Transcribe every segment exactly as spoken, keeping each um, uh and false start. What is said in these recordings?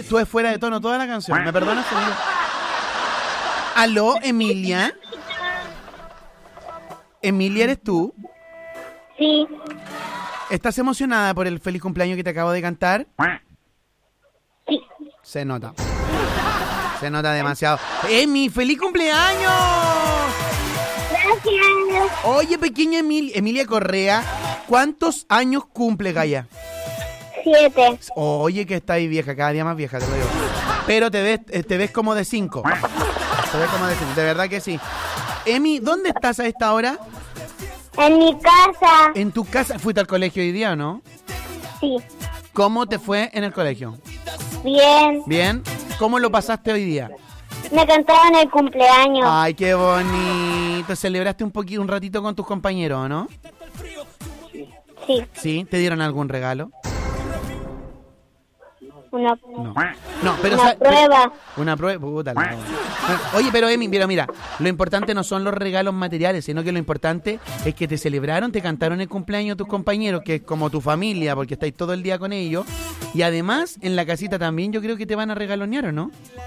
estuve fuera de tono toda la canción. ¿Me perdonas, señor? ¿Aló, Emilia? ¿Emilia eres tú? Sí. ¿Estás emocionada por el feliz cumpleaños que te acabo de cantar? Sí. Se nota. Se nota demasiado. ¡Emi, feliz cumpleaños! Gracias. Oye, pequeña Emil- Emilia Correa, ¿cuántos años cumple Gaia? Siete. Oye, que está ahí vieja, cada día más vieja, te lo digo. Pero te ves, eh, te ves como de cinco. Te ves como de cinco, de verdad que sí. Emi, ¿dónde estás a esta hora? En mi casa. ¿En tu casa? ¿Fuiste al colegio hoy día o no? Sí. ¿Cómo te fue en el colegio? Bien. ¿Bien? ¿Cómo lo pasaste hoy día? Me cantaron el cumpleaños. Ay, qué bonito. ¿Celebraste un poquito, un ratito con tus compañeros, no? Sí. ¿Sí? ¿Te dieron algún regalo? Una, No. No, pero... una sa- prueba. Una prueba, puta la wea. Oye, pero Emi, mira, mira, lo importante no son los regalos materiales, sino que lo importante es que te celebraron, te cantaron el cumpleaños tus compañeros, que es como tu familia, porque estáis todo el día con ellos, y además, en la casita también yo creo que te van a regalonear, ¿o no?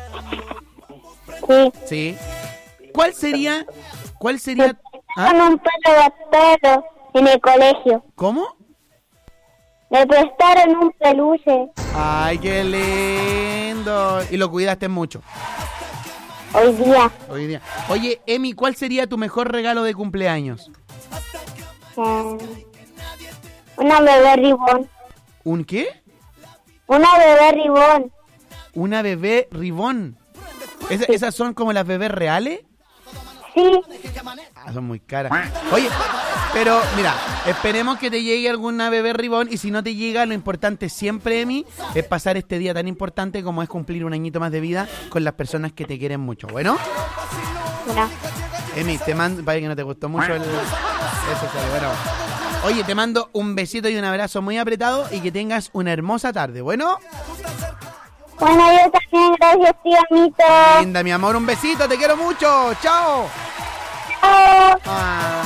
Sí. Sí. ¿Cuál sería, cuál sería... Con ¿Ah? un pelo bastero en el colegio. ¿Cómo? Me prestaron un peluche. Ay, qué lindo. Y lo cuidaste mucho Hoy día. hoy día. Oye, Emi, ¿cuál sería tu mejor regalo de cumpleaños? Eh, una bebé ribón. ¿Un qué? Una bebé ribón. Una bebé ribón. ¿Esa- ¿Esas son como las bebés reales? Sí. Ah, son muy caras. Oye, pero mira, esperemos que te llegue alguna bebé ribón, y si no te llega, lo importante siempre, Emi, es pasar este día tan importante como es cumplir un añito más de vida con las personas que te quieren mucho. ¿Bueno? Mira. Emi, te mando... Vaya que no te gustó mucho el... Eso sale, bueno. Oye, te mando un besito y un abrazo muy apretado y que tengas una hermosa tarde. ¿Bueno? Bueno, yo también, gracias, tío Amito. Linda, mi amor, un besito, te quiero mucho. ¡Chao! Chao. Ah.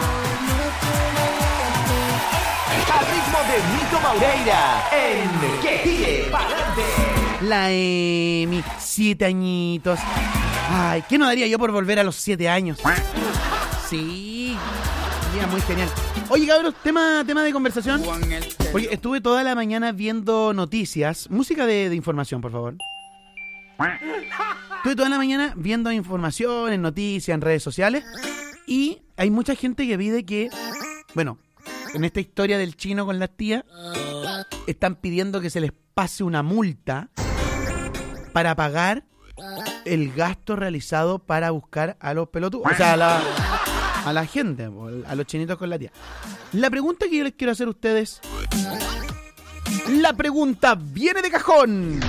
Al ritmo de Mito Maureira en Que Tire Pa'lante. La Emi, siete añitos. Ay, ¿qué no daría yo por volver a los siete años? Sí, sería muy genial. Oye, cabros, tema, tema de conversación. Oye, estuve toda la mañana viendo noticias. Música de, de información, por favor. Estuve toda la mañana viendo información en noticias, en redes sociales. Y hay mucha gente que pide que, bueno, en esta historia del chino con las tías, están pidiendo que se les pase una multa para pagar el gasto realizado para buscar a los pelotudos. O sea, a la, a la gente, a los chinitos con la tía. La pregunta que yo les quiero hacer a ustedes... La pregunta viene de cajón.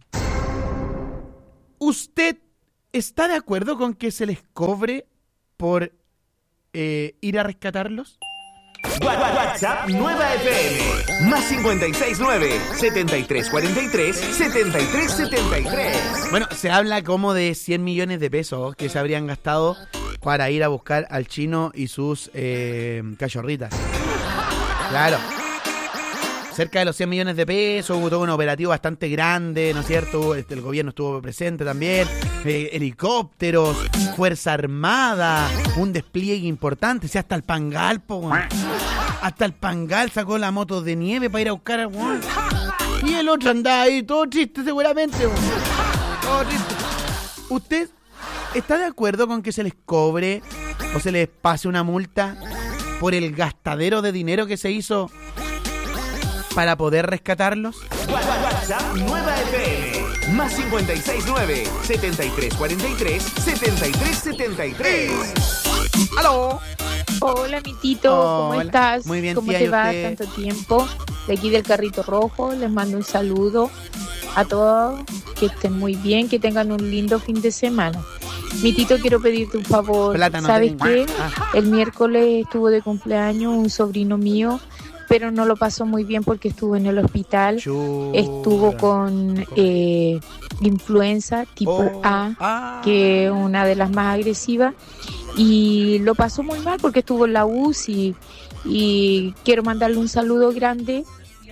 ¿Usted está de acuerdo con que se les cobre por eh, ir a rescatarlos? WhatsApp Nueva F M más cincuenta y seis nueve, setenta y tres cuarenta y tres, setenta y tres setenta y tres. Bueno, se habla como de cien millones de pesos que se habrían gastado para ir a buscar al chino y sus eh, cachorritas. Claro. Cerca de los cien millones de pesos, hubo todo un operativo bastante grande, ¿no es cierto? Este, el gobierno estuvo presente también, eh, helicópteros, Fuerza Armada, un despliegue importante, sí, hasta el Pangal, po, weón. Hasta el Pangal sacó la moto de nieve para ir a buscar a weón. Y el otro andaba ahí todo triste seguramente, weón. Todo triste. ¿Usted está de acuerdo con que se les cobre o se les pase una multa por el gastadero de dinero que se hizo para poder rescatarlos? WhatsApp Nueva F M más cincuenta y seis nueve, setenta y tres cuarenta y tres, setenta y tres setenta y tres. ¡Aló! Hola, mi Tito, ¿cómo Hola. estás? Muy bien, ¿Cómo tía, te ¿y va usted? tanto tiempo? De aquí del Carrito Rojo, les mando un saludo a todos, que estén muy bien, que tengan un lindo fin de semana. Mi Tito, quiero pedirte un favor. Plata no ¿Sabes tengo. qué? Ah. El miércoles estuvo de cumpleaños un sobrino mío, pero no lo pasó muy bien porque estuvo en el hospital. Chuta. Estuvo con eh, influenza tipo Oh. A, Ah. que es una de las más agresivas, y lo pasó muy mal porque estuvo en la U C I, y quiero mandarle un saludo grande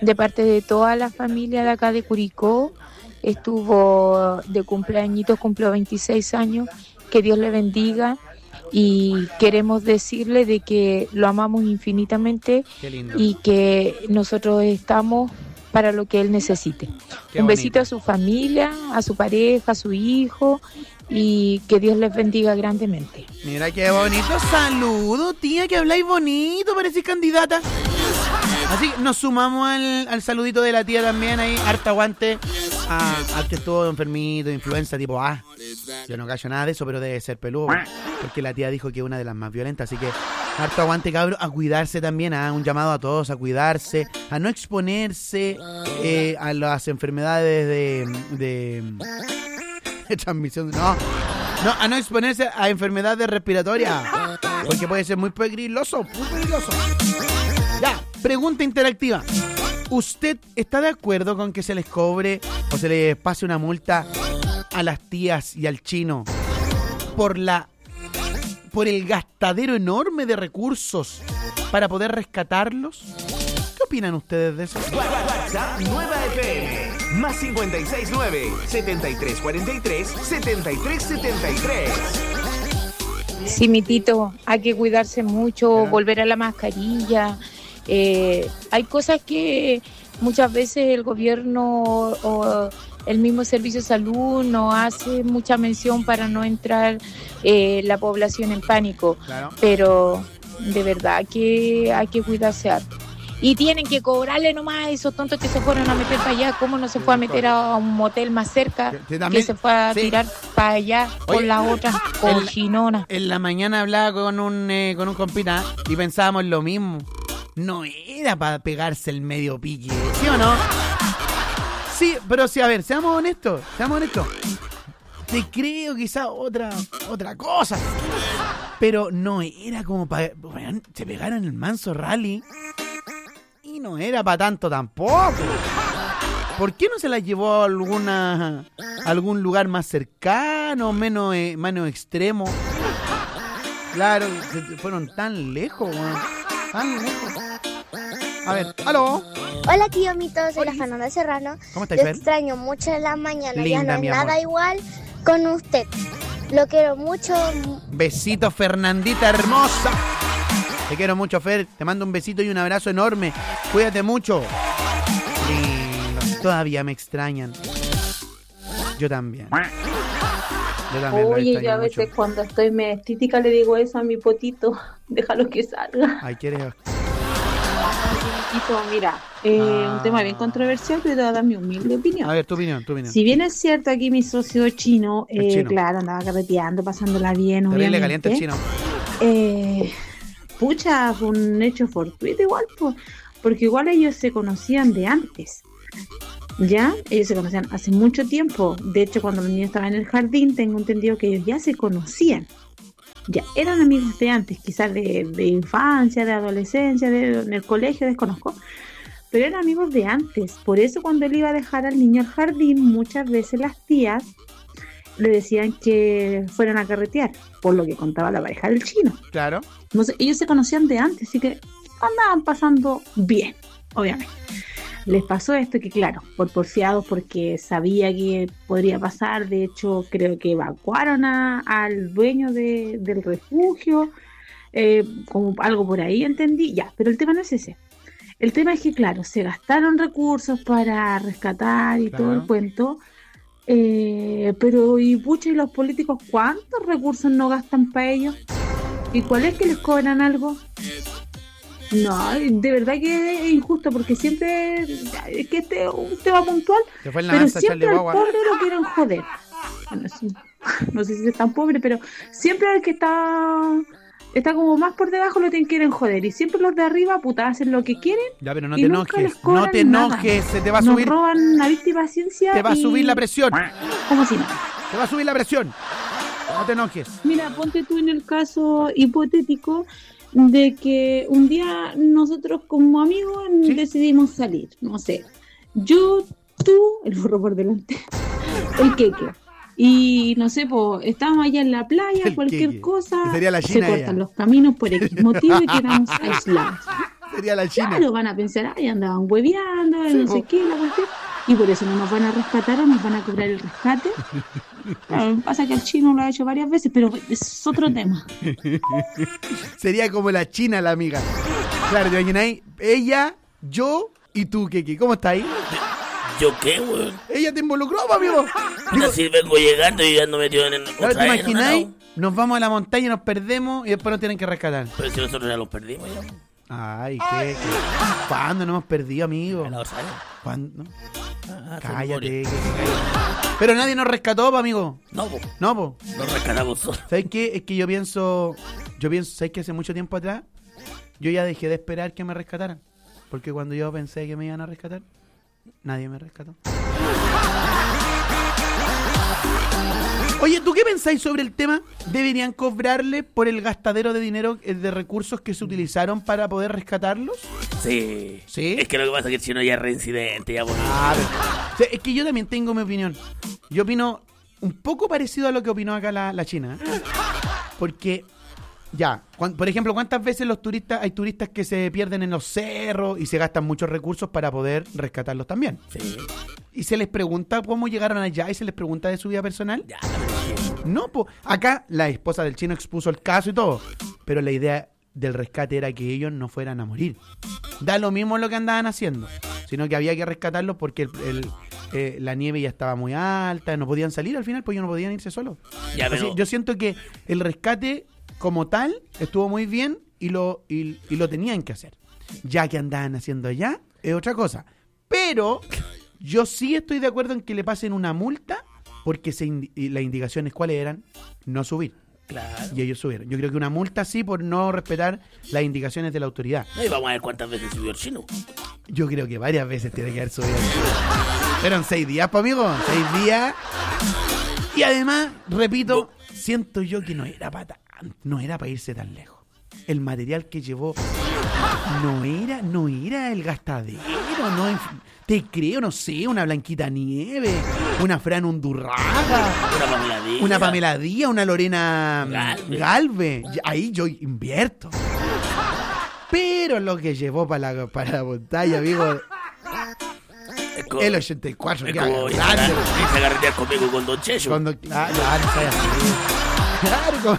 de parte de toda la familia de acá de Curicó. Estuvo de cumpleañitos, cumplió veintiséis años. Que Dios le bendiga. Y queremos decirle de que lo amamos infinitamente y que nosotros estamos para lo que él necesite. Qué Un bonito. Besito a su familia, a su pareja, a su hijo, y que Dios les bendiga grandemente. Mira qué bonito saludo, tía, que habláis bonito, parecís candidata. Así que nos sumamos al, al saludito de la tía también ahí, harta aguante a, al que estuvo enfermito, influenza tipo A. Yo no callo nada de eso, pero debe ser peludo, porque la tía dijo que es una de las más violentas, así que harto aguante, cabro, a cuidarse también, a un llamado a todos a cuidarse, a no exponerse eh, a las enfermedades de, de, de transmisión, no, no, a no exponerse a enfermedades respiratorias, porque puede ser muy peligroso, muy peligroso. Ya, pregunta interactiva. ¿Usted está de acuerdo con que se les cobre o se les pase una multa a las tías y al chino por la por el gastadero enorme de recursos para poder rescatarlos? ¿Qué opinan ustedes de eso? WhatsApp Nueva F M más cincuenta y seis nueve setenta y tres cuarenta y tres setenta y tres setenta y tres. Sí, mi Tito, hay que cuidarse mucho, volver a la mascarilla. Eh, hay cosas que muchas veces el gobierno o el mismo servicio de salud no hace mucha mención para no entrar eh, la población en pánico, claro. Pero de verdad que hay que cuidarse harto. Y tienen que cobrarle nomás a esos tontos que se fueron a meter para allá. ¿Cómo no se fue a meter a un motel más cerca? Que, que se fue a sí. tirar para allá. Oye, con la otra cochinona. En, en la mañana hablaba con un, eh, con un compita y pensábamos lo mismo. No era para pegarse el medio pique, ¿sí o no? Sí, pero sí, a ver, seamos honestos, seamos honestos. Te creo quizá otra otra cosa, pero no era como para... Se pegaron el manso rally y no era para tanto tampoco. ¿Por qué no se las llevó a alguna a algún lugar más cercano, menos, eh, menos extremo? Claro, fueron tan lejos, man. Tan lejos. A ver, ¿aló? Hola, tío Mito, soy la Fernanda Serrano. ¿Cómo estás, Te Fer? extraño mucho en la mañana, Linda, ya no mi es amor. nada igual con usted. Lo quiero mucho. Besito, Fernandita hermosa. Te quiero mucho, Fer. Te mando un besito y un abrazo enorme. Cuídate mucho. Lindo. Todavía me extrañan. Yo también. Yo también. Oye, yo a veces mucho. Cuando estoy mestítica le digo eso a mi potito. Déjalo que salga. Ay, ¿quieres? Mira, eh, ah. un tema bien controversial, pero te voy a dar mi humilde opinión. A ver, tu opinión, tu opinión. Si bien es cierto, aquí mi socio chino, eh, chino. claro, andaba carreteando, pasándola bien, obviamente. Terrible caliente el chino. Eh, pucha, fue un hecho fortuito igual, pues, porque igual ellos se conocían de antes. Ya, ellos se conocían hace mucho tiempo. De hecho, cuando los niños estaban en el jardín, tengo entendido que ellos ya se conocían. Ya eran amigos de antes, quizás de, de infancia, de adolescencia, de, en el colegio, desconozco, pero eran amigos de antes. Por eso cuando él iba a dejar al niño al jardín, muchas veces las tías le decían que fueran a carretear, por lo que contaba la pareja del chino. Claro. No sé, ellos se conocían de antes, así que andaban pasando bien, obviamente. Les pasó esto que, claro, por porfiados, porque sabía que podría pasar. De hecho, creo que evacuaron a, al dueño de, del refugio, eh, como algo por ahí, entendí. Ya, pero el tema no es ese. El tema es que, claro, se gastaron recursos para rescatar y claro. todo el cuento. Eh, pero, y pucha, ¿y los políticos cuántos recursos no gastan para ellos? ¿Y cuál es que les cobran algo? No, de verdad que es injusto, porque siempre es que este es un tema puntual, pero siempre al pobre lo quieren joder. Bueno, sí, no sé si es tan pobre, pero siempre al que está está como más por debajo lo tienen quieren joder, y siempre los de arriba, puta, hacen lo que quieren. Ya, pero no te enojes, no te enojes, se te va a subir. Nos roban la vista y paciencia. Te va a subir y... la presión. ¿Cómo si no? Te va a subir la presión. No te enojes. Mira, ponte tú en el caso hipotético de que un día nosotros como amigos ¿sí? decidimos salir, no sé, yo, tú, el burro por delante, el queque, y no sé, pues estábamos allá en la playa, el cualquier queque. cosa, sería la se cortan ella. Los caminos por X motivo y quedamos aislados. Sería la China. Claro, van a pensar, ay, andaban hueveando, Sí, no po. sé qué, la cuestión. Y por eso no nos van a rescatar o nos van a cobrar el rescate. Claro, lo que pasa es que el chino lo ha hecho varias veces, pero es otro tema. Sería como la China, la amiga. Claro, ¿te imagináis? Ella, yo y tú, Keki. ¿Cómo está ahí? ¿Yo qué, weón? Ella te involucró, pa, amigo. Puta, si vengo llegando y ya ando metido en el... Claro, otra ¿te vez, imagináis? ¿no? Nos vamos a la montaña, nos perdemos y después nos tienen que rescatar. Pero si nosotros ya los perdimos ya. Ay, ¿qué? ¿Qué? ¿Cuándo nos hemos perdido, amigo? La otra vez. ¿Cuándo? Ah, Cállate. Que... Pero nadie nos rescató, pa, amigo. No, po. No, po. Nos rescatamos solos. ¿Sabes qué? Es que yo pienso... Yo pienso, ¿sabes qué? Hace mucho tiempo atrás, yo ya dejé de esperar que me rescataran. Porque cuando yo pensé que me iban a rescatar, nadie me rescató. Oye, ¿tú qué pensáis sobre el tema? ¿Deberían cobrarle por el gastadero de dinero, eh, de recursos que se utilizaron para poder rescatarlos? Sí. ¿Sí? Es que lo que pasa es que el chino ya es reincidente, ya, pues. Ah, pero- o sea, es que yo también tengo mi opinión. Yo opino un poco parecido a lo que opinó acá la, la China. ¿eh? Porque, ya, cuan- por ejemplo, ¿cuántas veces los turistas hay turistas que se pierden en los cerros y se gastan muchos recursos para poder rescatarlos también? Sí. Y se les pregunta cómo llegaron allá y se les pregunta de su vida personal. Ya, pero No, pues acá la esposa del chino expuso el caso y todo, pero la idea del rescate era que ellos no fueran a morir. Da lo mismo lo que andaban haciendo, sino que había que rescatarlos porque el, el, eh, la nieve ya estaba muy alta, no podían salir al final, pues ellos no podían irse solos. Ya, pero- Así, yo siento que el rescate como tal estuvo muy bien y lo, y, y lo tenían que hacer. Ya que andaban haciendo allá, es otra cosa. Pero yo sí estoy de acuerdo en que le pasen una multa porque se indi- y las indicaciones cuáles eran, no subir. Claro. Y ellos subieron. Yo creo que una multa sí por no respetar las indicaciones de la autoridad. No, y vamos a ver cuántas veces subió el chino. Yo creo que varias veces tiene que haber subido. Eran seis días, pues, amigo. Seis días. Y además, repito, siento yo que no era para no era para irse tan lejos. El material que llevó no era, no era el gastadero, no. Te creo, no sé, una Blanquita Nieve, una Fran Undurraga, Una Pamela Díaz. una Pamela Díaz, una Lorena Galve. Galve. Ahí yo invierto. Pero lo que llevó para la, para la pantalla, amigo, Es como, el ochenta y cuatro, es que como irse grande. a- irse a carretear conmigo con Don Checho. Cuando, claro, claro, ¿sabes? Claro, como-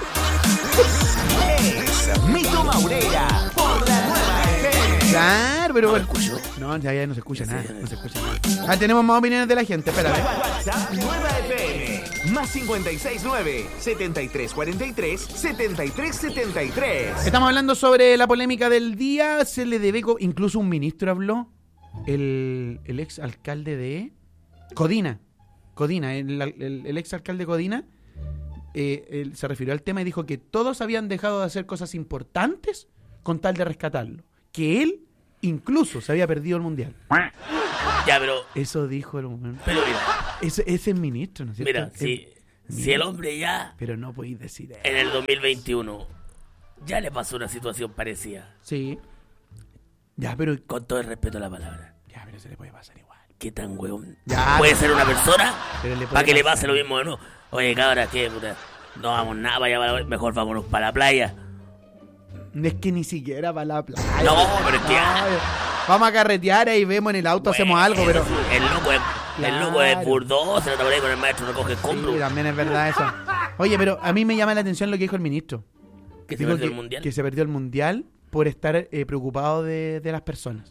Es Mito Maureira por la nueva F M. claro, pero No bueno. lo escucho. No, ya, ya no se escucha Sí, nada, sí. no se escucha nada. Ah, tenemos más opiniones de la gente, espérame. WhatsApp nueva F M. Más cincuenta y seis nueve, setenta y tres cuarenta y tres, setenta y tres setenta y tres. Estamos hablando sobre la polémica del día. Se le debe, co- incluso un ministro habló, el, el ex alcalde de Codina. Codina, el, el, el ex alcalde de Codina eh, él se refirió al tema y dijo que todos habían dejado de hacer cosas importantes con tal de rescatarlo. Que él incluso se había perdido el mundial. Ya, pero, Eso dijo el hombre. pero mira, Ese, ese es ministro, ¿no es cierto? mira, si, si el hombre ya Pero no podéis decir eso. en el dos mil veintiuno ya le pasó una situación parecida, Sí. Ya, pero. con todo el respeto a la palabra, Ya, pero se le puede pasar igual. ¿qué tan hueón Ya, puede pero- ser una persona pero le puede para que le pasar. pase lo mismo de nuevo? Oye, cabra, ¿qué, puta? No vamos nada, vaya, vaya, mejor vámonos para la playa. Es que ni siquiera para la playa. No, pero es que- Ay, vamos a carretear ahí vemos en el auto, hacemos algo, pero. El loco es, el loco es Claro. burdo, se lo por ahí con el maestro, recoge el compro. Sí, también es verdad eso. Oye, pero a mí me llama la atención lo que dijo el ministro. Que se Dijo perdió que, el mundial. que se perdió el mundial por estar eh, preocupado de, de las personas.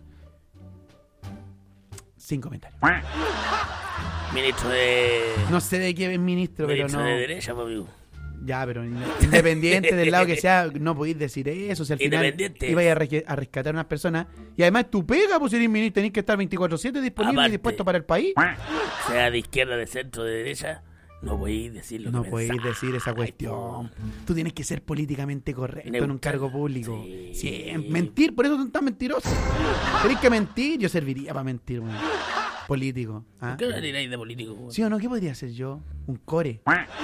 Sin comentarios. Ministro de. No sé de qué es ministro, pero ministro no. de derecha, pues, amigo. Ya, pero independiente del lado que sea, no podéis decir eso. Si al final Independiente. ibais a, re- a rescatar a unas personas. Y además, tu pega, pues si eres ministro, tenés que estar veinticuatro siete disponible Aparte. y dispuesto para el país. Sea de izquierda, de centro, de derecha, no podéis decir lo No que podéis pensáis. decir esa cuestión. Tú tienes que ser políticamente correcto en un Neutral. cargo público. Sí. Siempre. Mentir, por eso son tan mentirosos. Tenéis que mentir. Yo serviría para mentir, weón. Político. ¿ah? ¿Por qué no tiráis de político? weón? ¿Sí o no? ¿Qué podría ser yo? Un core.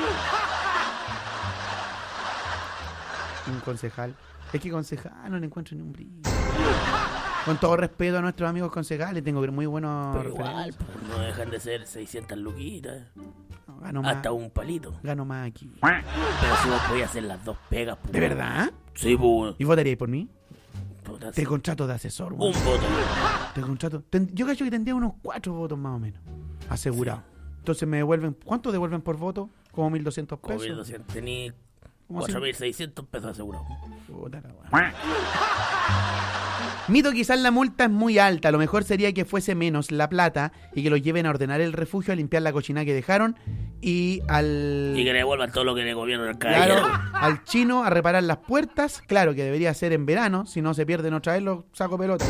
Un concejal. Es que concejal no le encuentro ni un brillo. Con todo respeto a nuestros amigos concejales, tengo muy buenos Pero igual, referentes. pues, no dejan de ser seiscientas luquitas. No, gano más, Hasta un palito. gano más aquí. Pero si vos podías hacer las dos pegas, pues. ¿De verdad? Sí, pues. ¿Y votaríais por mí? voto. Te contrato de asesor, weón. Un voto. Te contrato. Ten- yo cacho que tendría unos cuatro votos más o menos. Asegurado. Sí. Entonces me devuelven. ¿Cuánto devuelven por voto? Como mil doscientos pesos. Como mil doscientos. Tení ¿Cómo cuatro así? mil seiscientos pesos asegurados. Puta la weá. Mito, quizás la multa es muy alta. Lo mejor sería que fuese menos la plata y que los lleven a ordenar el refugio, a limpiar la cochina que dejaron y al... Y que le devuelvan todo lo que le gobierno del Claro, al chino a reparar las puertas. Claro que debería ser en verano, si no se pierden otra vez los saco pelota.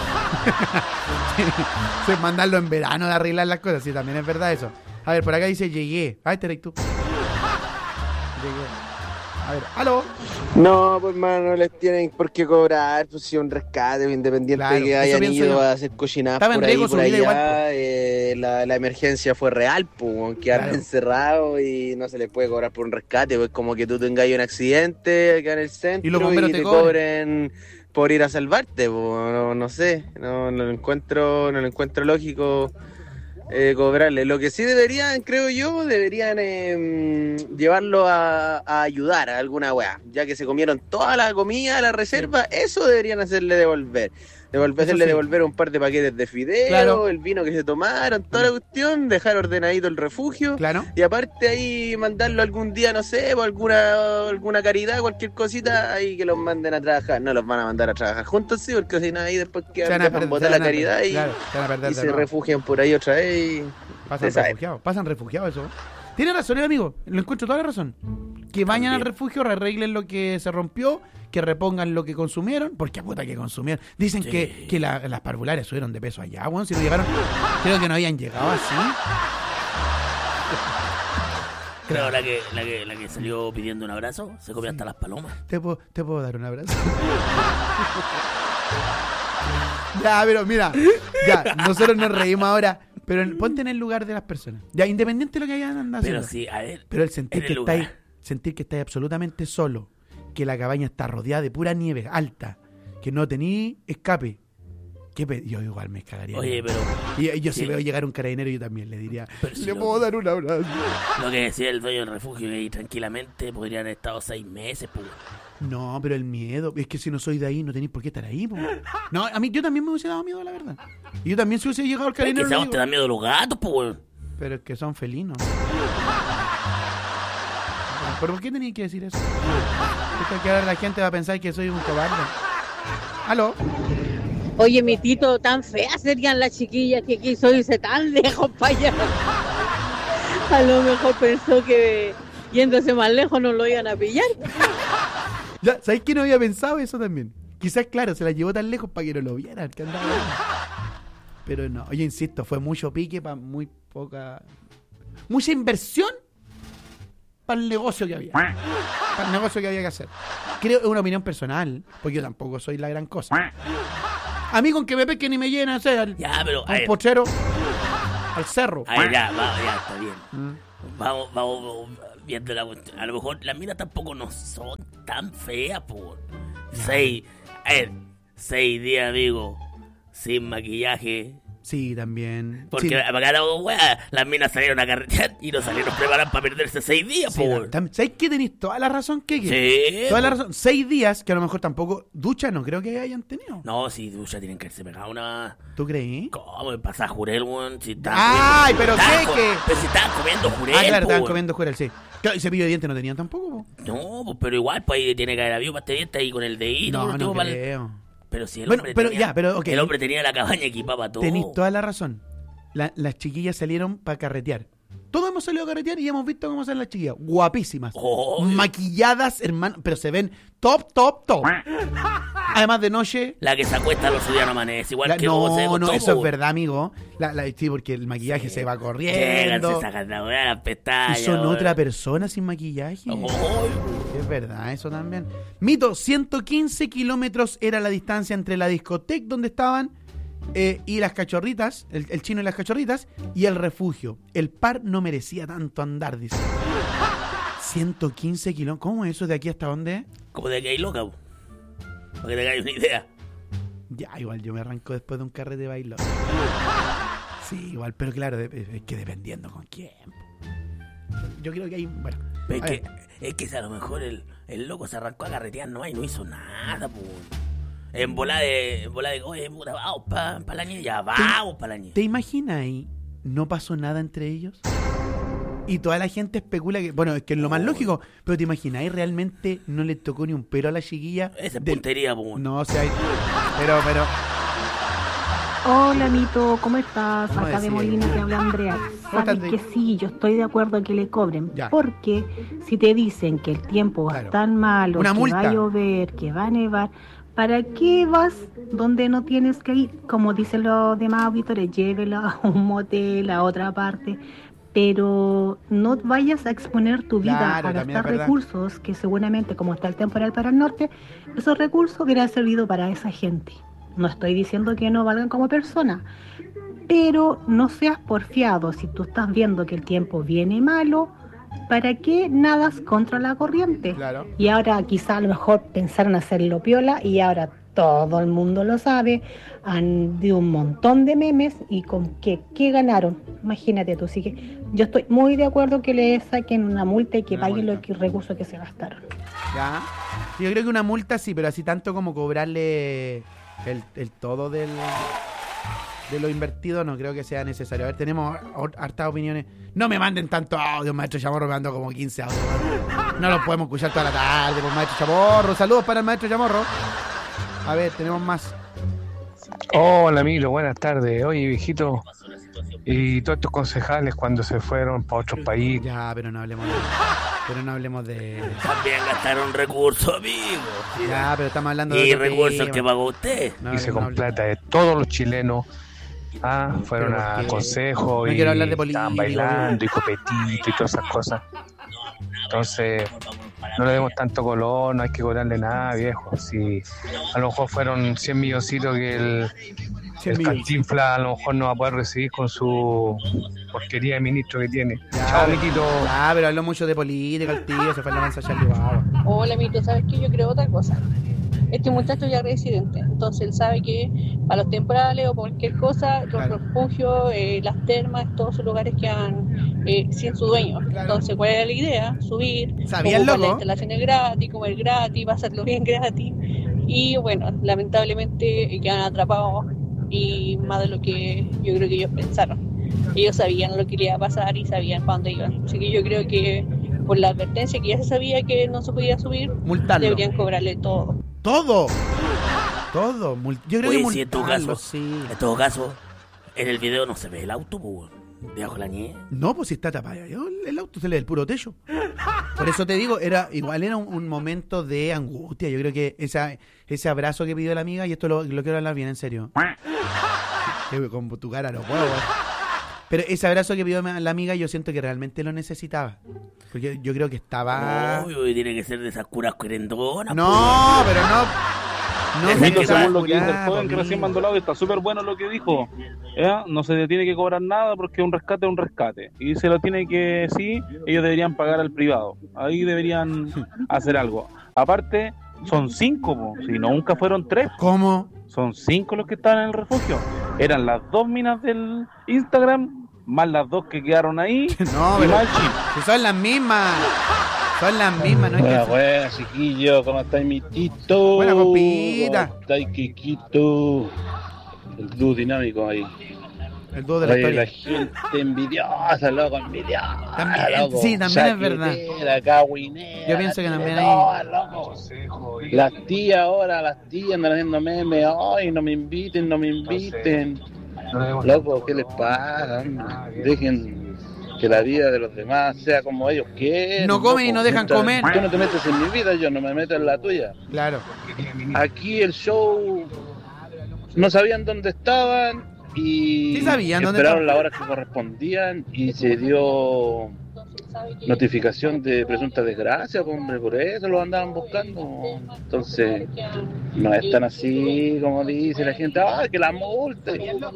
Sí, mandarlo en verano de arreglar las cosas, sí, también es verdad eso. A ver, por acá dice llegué. Ah, este eres tú. Llegué. A ver, ¿aló? No, pues hermano, no les tienen por qué cobrar, pues si un rescate, independiente Claro, de que eso hayan pienso ido yo. a hacer cochinadas Estaba en por ahí, riesgo por su vida allá, igual, po. eh, la, la emergencia fue real, pues, quedaron Claro. encerrados y no se les puede cobrar por un rescate, pues como que tú tengas un accidente acá en el centro Y los bomberos te te cobren. cobren por ir a salvarte, pues, no, no sé, no, no lo encuentro, no lo encuentro lógico. Eh, cobrarle. Lo que sí deberían, creo yo, deberían eh, llevarlo a, a ayudar a alguna weá, ya que se comieron toda la comida, la reserva, eso deberían hacerle devolver. Devolver, Eso hacerle sí. devolver un par de paquetes de fideo, Claro. el vino que se tomaron, toda la cuestión, dejar ordenadito el refugio. Claro. Y aparte ahí mandarlo algún día, no sé, por alguna alguna caridad, cualquier cosita, ahí que los manden a trabajar. No los van a mandar a trabajar juntos, sí, porque si no ahí después Se quedan van a dejan perder- botar se la van a caridad perder, y, claro, se van a perder y de se nuevo. refugian por ahí otra vez y... Pasan se sabe. refugiados, pasan refugiados eso. Tiene razón el amigo, lo encuentro toda la razón. Que vayan al También. refugio, arreglen lo que se rompió, que repongan lo que consumieron, porque puta que consumieron. Dicen Sí. que, que la- las parvularias subieron de peso allá, weón, si no llegaron, creo que no habían llegado así. Creo la que, la que la que salió pidiendo un abrazo, se comió hasta las palomas. ¿Te puedo, te puedo dar un abrazo? Ya, pero mira, ya, nosotros nos reímos ahora, pero en- ponte en el lugar de las personas. Ya, independiente de lo que hayan andado Pero haciendo. sí, a ver. Pero el sentir en el que lugar. estáis, sentir que estáis absolutamente solo, que la cabaña está rodeada de pura nieve alta, que no tení escape. ¿Qué pe- yo igual me cagaría. Oye, pero Y, y yo si sí. veo llegar un carabinero, yo también le diría, Pero si le lo- puedo dar un abrazo. lo que decía el dueño del refugio, que ahí tranquilamente podrían haber estado seis meses, pues. No, pero el miedo, es que si no soy de ahí, no tenéis por qué estar ahí. Po. No, a mí yo también me hubiese dado miedo, la verdad. Y yo también si hubiese llegado al Pero es que carabinero. si le a vos te digo, dan miedo los gatos, pues, weón. pero es que son felinos. ¿Pero por qué tenéis que decir eso? Esto que ahora la gente va a pensar que soy un cobarde. ¿Aló? Oye, mi tito, tan feas serían las chiquillas que quiso irse tan lejos para allá. A lo mejor pensó que yéndose más lejos no lo iban a pillar. Ya, ¿sabes que no había pensado eso también? Quizás, claro, se la llevó tan lejos para que no lo vieran. Que andaba ahí. Pero no, yo insisto, fue mucho pique para muy poca... Mucha inversión para el negocio que había. Para el negocio que había que hacer. Creo, es una opinión personal, porque yo tampoco soy la gran cosa. A mí con que me pesquen y me llenen, o sea, al, Ya, pero. a A un ver, pochero, al cerro. a ver, ya, va, ya, está bien. Mm. Vamos, vamos, vamos viendo la cuestión. A lo mejor las minas tampoco no son tan feas, por seis, a ver, seis días, amigo, sin maquillaje. Sí, también. Porque Sí. acá la weá, las minas salieron a carretear y no salieron preparadas para perderse seis días, Sí, por. tam- ¿sabes qué? Tenéis toda la razón, Keke. Sí. Toda la razón. Seis días, que a lo mejor tampoco ducha, no creo que hayan tenido. No, si ducha tienen que haberse pegado una. ¿Tú creí? ¿Cómo me pasa jurel, weón? Si estaban ¡Ay, comiendo- pero estaban qué, co- qué! Pero si estaban comiendo jurel, Ah, claro, po, estaban weón. comiendo fuera el sí. Claro, y cepillo de dientes no tenían tampoco, po. No, pues, pero igual, pues ahí tiene que haber habido pasta de dientes ahí con el dedito. por No, último, no para el- creo. Pero si el Bueno, hombre pero tenía, ya, pero, ok. el hombre tenía la cabaña equipada para todo. Tenéis toda la razón. La- las chiquillas salieron para carretear. Todos hemos salido a carretear y hemos visto cómo salen las chiquillas. Guapísimas. Oh. Maquilladas, hermano. Pero se ven top, top, top. Además de noche. La que se acuesta los días no amanece, igual la- que vos. se no, ve no, todo, eso es po. verdad, amigo. La, la- sí, porque el maquillaje se va Llegan, corriendo. se sacan la weá, las Y pestañas. son weón. otra persona sin maquillaje. Oh, Es verdad, eso también. Mito, ciento quince kilómetros era la distancia entre la discoteca donde estaban eh, y las cachorritas, el, el chino y las cachorritas, y el refugio. El par no merecía tanto andar, dice. ciento quince kilómetros. ¿Cómo es eso? ¿De aquí hasta dónde? como de que hay loca, po. Para que te hagáis una idea. Ya, igual yo me arranco después de un carrete de bailo. Sí, igual, pero claro, de- es que dependiendo con quién. Yo creo que hay, bueno. Es a que, ver. es que si a lo mejor el, el loco se arrancó a carretear, no, y no hizo nada, po. En bola de, en bola de, oye, puta, vamos para pa la niña, ya vamos para la niña. ¿Te imaginas ahí? ¿No pasó nada entre ellos? Y toda la gente especula que, bueno, es que es lo más lógico, pero ¿te imaginas? ¿Y realmente no le tocó ni un pero a la chiquilla? Esa es del... puntería, po. No, o sea, hay... pero, pero... Hola, Mito, ¿cómo estás? ¿Cómo Acá de decir? Molina te habla Andrea. ¿Cómo Sabes estás, que Andrea? sí, yo estoy de acuerdo que le cobren. Ya. Porque si te dicen que el tiempo va Claro. a estar malo, Una que multa. va a llover, que va a nevar, ¿para qué vas donde no tienes que ir? Como dicen los demás auditores, llévela a un motel, a otra parte. Pero no vayas a exponer tu vida Claro, a también gastar es verdad. recursos que seguramente, como está el temporal para el norte, esos recursos hubieran servido para esa gente. No estoy diciendo que no valgan como persona, pero no seas porfiado. Si tú estás viendo que el tiempo viene malo, ¿para qué nadas contra la corriente? Claro. Y ahora quizá a lo mejor pensaron hacerlo piola y ahora todo el mundo lo sabe. Han de un montón de memes y con qué, qué ganaron. Imagínate tú. Así que yo estoy muy de acuerdo que le saquen una multa y que Una paguen multa. los que- recursos que se gastaron. Ya. Yo creo que una multa sí, pero así tanto como cobrarle el, el todo del de lo invertido no creo que sea necesario. A ver, tenemos or- hartas opiniones. No me manden tanto audio, maestro Chamorro, me mando como quince audios. No los podemos escuchar toda la tarde, pues, maestro Chamorro. Saludos para el maestro Chamorro. A ver, tenemos más. Hola, Milo, buenas tardes. Oye, viejito, y todos estos concejales cuando se fueron para otros países. Ya, pero no hablemos de... Pero no hablemos de... También gastaron recursos, amigo. Ya, pero estamos hablando de Y otro recursos tema. que pagó usted. No, Hice no con hable- plata de todos los chilenos. Ah, fueron ¿Pero por a qué? consejo No y quiero hablar de estaban política, bailando y copetito y todas esas cosas. Entonces, no le demos tanto color, no hay que cobrarle nada, viejo. Si a lo mejor fueron cien milloncitos que el, cien el millones. Cantinflas a lo mejor no va a poder recibir con su porquería de ministro que tiene. Ya, Chao, pero- Miquito. Ah, pero habló mucho de política, el tío, se fue a la lanza Charlie Baba. Hola, Mito, ¿sabes qué? Yo creo otra cosa. Este muchacho ya es residente, entonces él sabe que para los temporales o cualquier cosa, los Claro. refugios, eh, las termas, todos esos lugares quedan eh, sin su dueño. Entonces, ¿cuál era la idea? Subir, ¿Sabía el ocupar las loco? instalaciones gratis, comer gratis, pasarlo bien gratis. Y bueno, lamentablemente eh, quedan atrapados y más de lo que yo creo que ellos pensaron. Ellos sabían lo que le iba a pasar y sabían para dónde iban. Así que yo creo que por la advertencia que ya se sabía que no se podía subir, Multarlo. deberían cobrarle todo. Todo. Todo. Mul- Yo creo Oye, que si en todo multarlo, caso, sí. en todo caso, en el video no se ve el auto, pues, debajo de la nieve. No, pues si está tapado. Yo, el auto se le ve el puro techo. Por eso te digo, era igual era un, un momento de angustia. Yo creo que esa, ese abrazo que pidió la amiga, y esto lo, lo quiero hablar bien en serio. Que con tu cara los huevos. Pero ese abrazo que pidió la amiga, yo siento que realmente lo necesitaba. Porque yo creo que estaba... Obvio, y tiene que ser de esas curas querendonas. No, pero no... No Esa se que Mito, va- según lo que dice el curar, joven que amigo. recién mandó el audio, está súper bueno lo que dijo. ¿Ya? No se le tiene que cobrar nada porque un rescate es un rescate. Y se lo tiene que, sí, ellos deberían pagar al privado. Ahí deberían hacer algo. Aparte, son cinco, po. Si no, nunca fueron tres. ¿Cómo? Son cinco los que estaban en el refugio. Eran las dos minas del Instagram, más las dos que quedaron ahí. No, y pero... más el chip. Si son las mismas. Son las mismas, no es Buena, que... buena, chiquillo, ¿cómo estáis, mi Tito? Buena, compita. ¿Cómo estáis, Kikito? El dúo dinámico ahí. El dúo de la Oye, historia. la gente envidiosa, loco, envidiosa. También, loco. sí, también es verdad. Chaquetera, cagüinera, Yo pienso que también hay- no, loco. Las tías ahora, las tías andan haciendo memes. Ay, no me inviten, no me inviten. Loco, ¿qué les pasa? Dejen que la vida de los demás sea como ellos quieren. No comen y loco. no dejan Mientras comer. Tú no te metes en mi vida, yo no me meto en la tuya. Claro. Aquí el show no sabían dónde estaban y Sí sabían dónde esperaron estaban. la hora que correspondían y se dio notificación de presunta desgracia, pues, hombre, por eso lo andaban buscando. Entonces, no es tan así como dice la gente, ah, que la multa.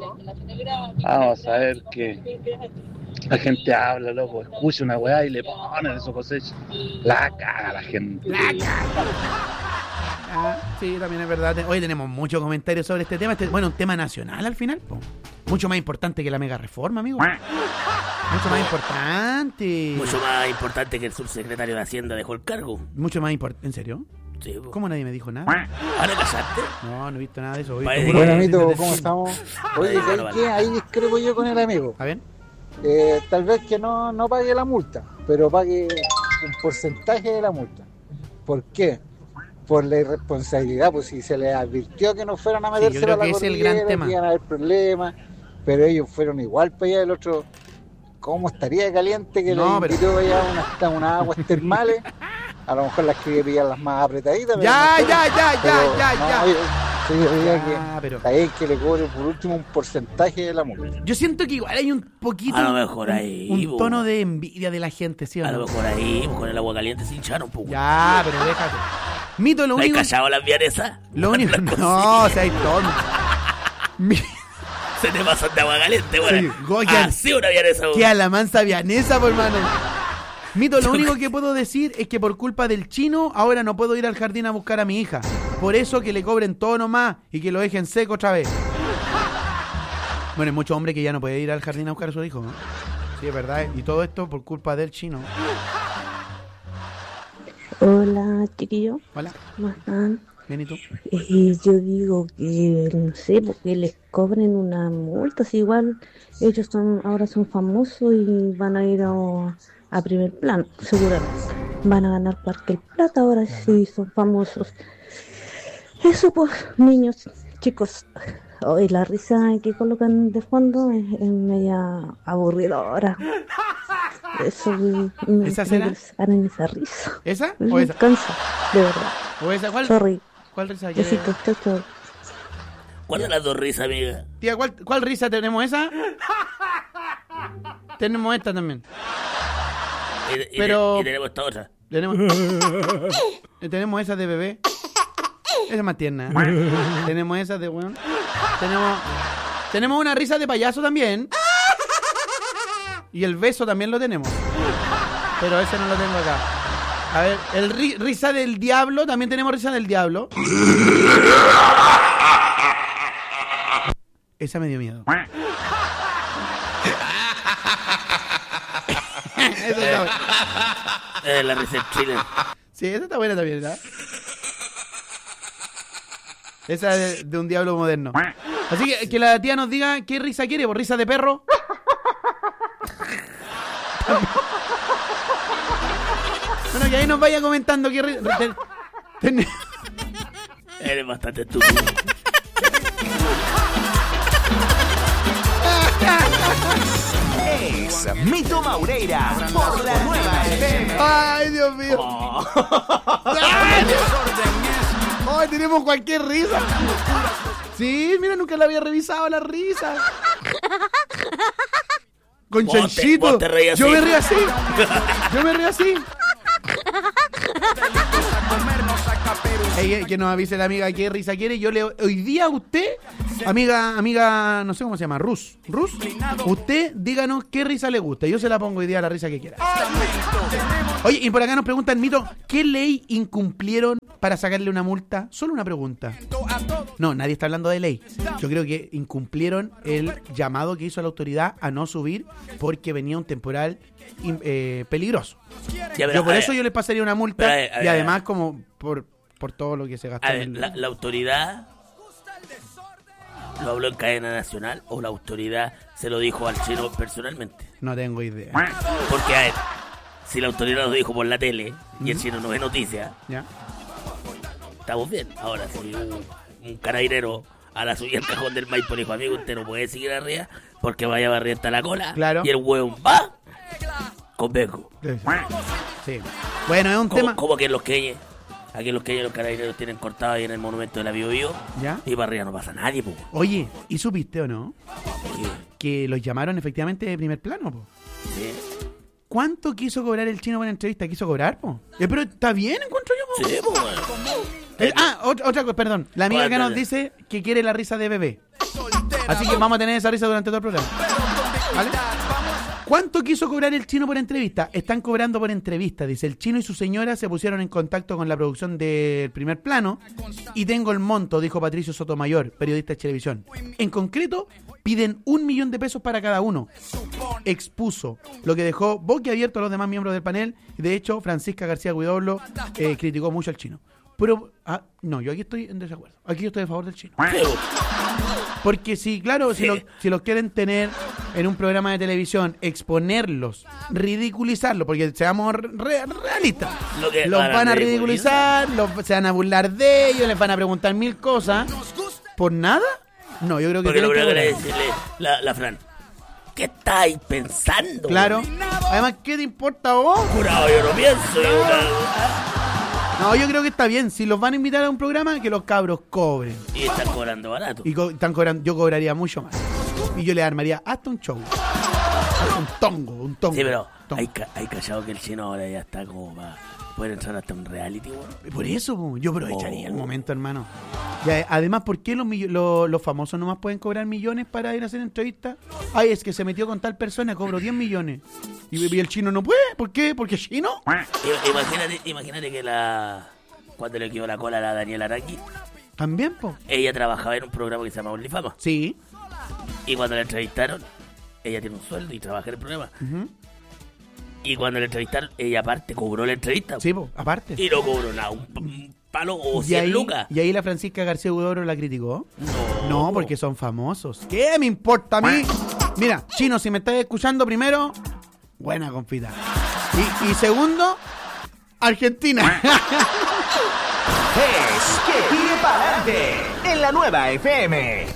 Vamos a ver que la gente habla, loco, escucha una weá y le pone de su cosecha. La caga la gente. Ah, sí, también es verdad. Hoy tenemos muchos comentarios sobre este tema. Este, bueno, un tema nacional al final, po. Mucho más importante que la mega reforma, amigo. Mucho más importante. Mucho más importante que el subsecretario de Hacienda dejó el cargo. Mucho más importante. ¿En serio? Sí, po. ¿Cómo nadie me dijo nada? ¿Ah, no casaste? No, no he visto nada de eso. Bueno, amito, ¿cómo estamos? Oye, ¿sabes qué? Ahí discrepo yo con el amigo. A ver. Eh, tal vez que no, no pague la multa, pero pague un porcentaje de la multa. ¿Por qué? Por la irresponsabilidad, pues si se les advirtió que no fueran a meterse Sí, yo creo a la que ese es el cordillera, gran tema. que iban a haber problemas, pero ellos fueron igual para allá del otro. ¿Cómo estaría de caliente que No, les pero- invitó allá unas una aguas termales? A lo mejor las quería pillar las más apretaditas. pero Ya, no sé. ya, ya, ya, Pero, ya, no, ya. yo- sí, yo diría Ya, que pero- está bien que le cobre por último un porcentaje de la multa. Yo siento que igual hay un poquito. A lo mejor ahí, Un, un po. tono de envidia de la gente, ¿sí o A no? lo mejor ahí, con el agua caliente se hincharon, pues. Ya, pero déjate. Mito, lo ¿No hay único. callado las vianesas? Lo único. No, o sea, hay tonto. Mi- Se te pasan de agua caliente, bueno. Sí, Goya. Así una vianesa, Que a la mansa vianesa, por hermano. Mito, lo único que puedo decir es que por culpa del chino, ahora no puedo ir al jardín a buscar a mi hija. Por eso que le cobren todo nomás y que lo dejen seco otra vez. Bueno, hay muchos hombres que ya no pueden ir al jardín a buscar a su hijo, ¿no? Sí, es verdad. Y todo esto por culpa del chino. Hola, chiquillo. Hola. ¿Cómo están? Bien, ¿y tú? Eh, yo digo que, no sé, porque les cobren una multa, si igual ellos son ahora son famosos y van a ir a, a primer plano, seguramente. Van a ganar cualquier plata ahora sí son famosos. Eso pues, niños, chicos. Hoy la risa que colocan de fondo es, es media aburridora. Eso me ¿Esa será? me sacan esa risa. ¿Esa Me o esa? cansa, de verdad. ¿O esa? ¿Cuál? Sorry. ¿Cuál risa quiere? Besitos, chau, chau. ¿Cuál de las dos risas, amiga? Tía, ¿cuál, ¿cuál risa tenemos esa? Tenemos esta también. Y, y- Pero- y tenemos esta otra. Tenemos, eh, tenemos esa de bebé. Esa es más tierna. Tenemos esa de weón. Tenemos, tenemos una risa de payaso también. Y el beso también lo tenemos. Pero ese no lo tengo acá. A ver, el ri- risa del diablo. También tenemos risa del diablo. Esa me dio miedo. Esa está buena. Eh, la risa chile. Sí, esa está buena también, ¿verdad? Esa de, de un diablo moderno. Así que que la tía nos diga qué risa quiere, ¿por risa de perro? Bueno, que ahí nos vaya comentando qué risa. ten- ten- Eres bastante estúpido. Es Mito Maureira por la nueva F M. Ay, Dios mío. Ay, Ay, tenemos cualquier risa. Sí, mira, nunca la había revisado la risa. Con Vos te- chanchito. vos te reías Yo así. me río así. Yo me río así. Ey, ey, que nos avise la amiga qué risa quiere. Yo le hoy día a usted, amiga, amiga, no sé cómo se llama, Rus, Rus, usted díganos qué risa le gusta. Yo se la pongo hoy día a la risa que quiera. Oye, y por acá nos preguntan, Mito, ¿qué ley incumplieron para sacarle una multa? Solo una pregunta. No, nadie está hablando de ley. Yo creo que incumplieron el llamado que hizo la autoridad a no subir porque venía un temporal im- eh, peligroso. Ya, pero, Yo por a eso ver, yo les pasaría una multa pero, a ver, a ver, y además como por, por todo lo que se gastó. A ver, en el- la, la autoridad lo habló en cadena nacional o la autoridad se lo dijo al chino personalmente. No tengo idea. Porque, a ver, si la autoridad lo dijo por la tele y el chino no ve noticias, ¿Ya? estamos bien. Ahora, si un, un carabinero a la suya el cajón del Maipo le dijo, amigo, usted no puede seguir arriba porque vaya a barrer hasta la cola. Claro. Y el hueón va con Beco. Sí. Bueno, es un como, tema... Como que en los queñes, aquí en los queñes los carabineros tienen cortado ahí en el monumento de la Bio Bio. ¿Ya? Y para arriba no pasa nadie, po. Oye, ¿y supiste o no? ¿Qué? Que los llamaron efectivamente de primer plano, po. Sí. ¿Cuánto quiso cobrar el chino por la entrevista? ¿Quiso cobrar, po? Eh, pero está bien, encuentro yo, po. Sí, po, bueno. Eh, ah, otra, otra cosa, perdón. La amiga acá nos Cuéntale. dice que quiere la risa de bebé. Así que vamos a tener esa risa durante todo el programa. ¿Vale? ¿Cuánto quiso cobrar el chino por entrevista? Están cobrando por entrevista. Dice, el chino y su señora se pusieron en contacto con la producción del primer plano y tengo el monto, dijo Patricio Sotomayor, periodista de televisión. En concreto, piden un millón de pesos para cada uno. Expuso, lo que dejó boquiabierto a los demás miembros del panel. Y de hecho, Francisca García Huidobro eh, criticó mucho al chino. Pero, ah, no, yo aquí estoy en desacuerdo. Aquí yo estoy a favor del chino. Porque si, claro, si, lo, si los quieren tener en un programa de televisión, exponerlos, ridiculizarlos, porque seamos re- realistas, Lo que los van a van a ridiculizar, los, se van a burlar de ellos, les van a preguntar mil cosas. ¿Por nada? No, yo creo que... Porque lo tienen primero que que le decirle, la, la Fran, ¿qué estáis pensando? Claro. Además, ¿qué te importa a vos? Curado, yo no pienso. Yo, No, yo creo que está bien. Si los van a invitar a un programa, que los cabros cobren. y están cobrando barato. Y co- están cobrando, yo cobraría mucho más. Y yo le armaría hasta un show. Hasta un tongo, un tongo. Sí, pero tongo. hay, ca- hay cachado que el chino ahora ya está como para poder entrar hasta un reality, weón. Por eso, po, yo aprovecharía Oh. el momento, hermano. Y a- además, ¿por qué los, millo- lo- los famosos nomás pueden cobrar millones para ir a hacer entrevistas? Ay, es que se metió con tal persona, cobró diez millones. Y, y el chino no puede. ¿Por qué? ¿Porque es chino? I- Imagínate, imagínate que la... Cuando le quedó la cola a la Daniela Araki, También, po. ella trabajaba en un programa que se llama OnlyFama. Sí. Y cuando la entrevistaron, ella tiene un sueldo y trabaja en el programa. Ujú. Y cuando la entrevistaron, ella aparte cobró la entrevista. Sí, po, aparte. Y no cobró nada, un, un palo o Y cien ahí, lucas. y ahí la Francisca García Huidobro la criticó. No. No, porque son famosos. ¿Qué me importa a mí? Mira, chino, si me estás escuchando primero, buena confita. Y, y segundo, Argentina. Es que tire para adelante en la nueva F M.